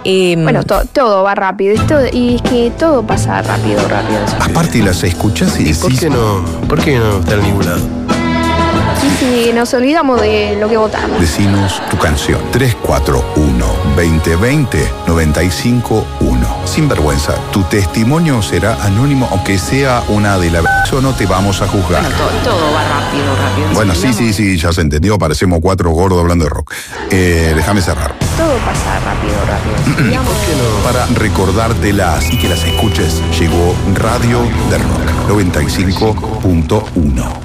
Bueno, todo va rápido. Y es que todo pasa rápido. Aparte las escuchas y decís... ¿Por qué no está en ningún lado? Sí, nos olvidamos de lo que votamos. Decinos tu canción. 341-2020-951. Sin vergüenza, tu testimonio será anónimo, aunque sea una de la... Eso no te vamos a juzgar. Bueno, todo va rápido. Bueno, sí, ya se entendió. Parecemos 4 gordos hablando de rock. Déjame cerrar. Todo pasa rápido. ¿Por qué no? Para recordártelas y que las escuches, llegó Radio del Rock 95.1.